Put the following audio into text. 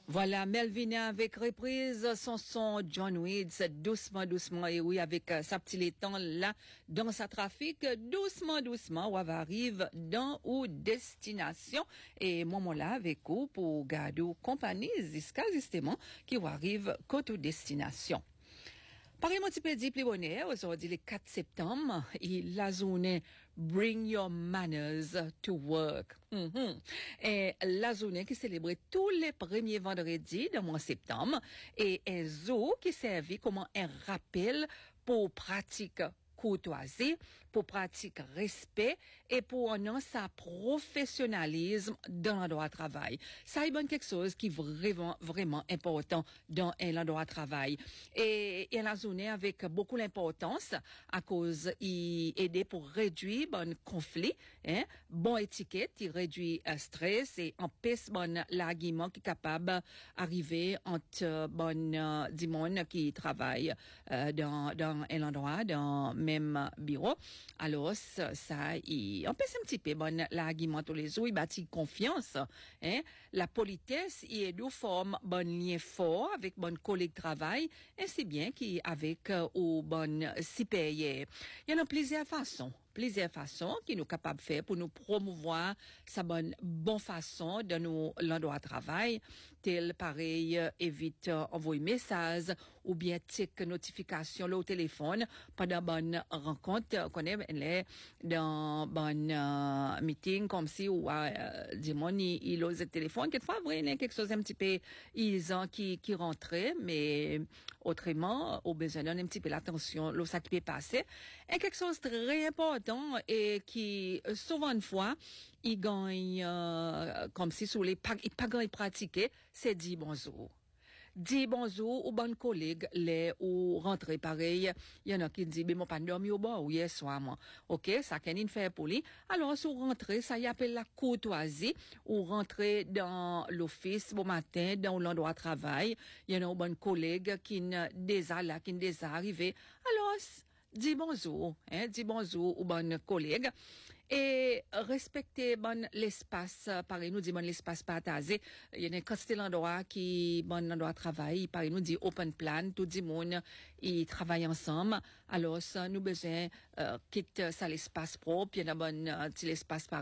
Voilà, Melvina avec reprise son son John Weeds, doucement, doucement, et oui, avec sa petite étang là, dans sa trafic, doucement, doucement, ou arrive dans ou destination, et moment là avec vous pour garder compagnie, jusqu'à justement, qui arrive côté destination. Par exemple, tu peux dire plus bonheur, aujourd'hui, le 4 septembre, la journée Bring Your Manners to Work. Et la journée qui célèbre tous les premiers vendredis de mois septembre, et un jour qui servit comme un rappel pour pratique courtoisie, pour pratique respect et pour un sa professionnalisme dans l'endroit de travail. Ça est quelque chose qui est vraiment important dans l'endroit de travail. Et la journée avec beaucoup d'importance à cause il aider pour réduire bon conflit, bon étiquette, il réduit stress et empêche bon l'argument qui est capable d'arriver entre bon du monde qui travaille dans un endroit, dans même bureau. Alors ça il empêche un petit peu bon l'argument tous les jours, il bâtit confiance, la politesse il est de forme bon lien fort avec bon collègue de travail ainsi bien qui avec ou bon supérieur. Il y en a plusieurs façons qui nous capables de faire pour nous promouvoir sa bonne façon de nous l'endroit de travail, tel pareil évite envoyer message ou bien check notification là au téléphone pendant bonne rencontre qu'on est dans bonne meeting comme si ou dis-moi il ose le téléphone quelquefois vrai il y a quelque chose un petit peu isant qui rentrait mais autrement au besoin d'un petit peu l'attention là ça qui peut passer et quelque chose de très important et qui souvent une fois il gagne comme si sous les pas gagne pratiquer c'est dit bonjour ou bonne collègue les ou rentrer pareil il y en a qui dit mais mon pas dormi au bord ou hier soir moi OK ça qu'une fait pour lui alors sous rentrer ça y appelle la courtoisie ou rentrer dans l'office bon matin dans l'endroit de travail il y en a une bonne collègue qui déjà arrivé alors dis bonjour ou bonne collègue et respecter bon l'espace pareil nous dit bon l'espace partagé il y a une quantité d'endroits qui bon endroit de travail pareil nous dit open plan tout le monde ils travaillent ensemble alors ça nous besoin quitte ça l'espace propre il y a un bon petit espace